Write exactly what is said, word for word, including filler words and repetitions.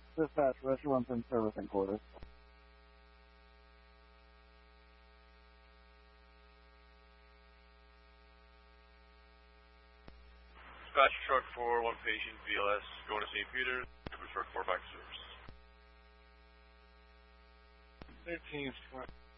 Dispatch, restaurants in service and quarters. Dispatch truck for one patient, V L S, going to Saint Peter. Truck four back to service. thirteen,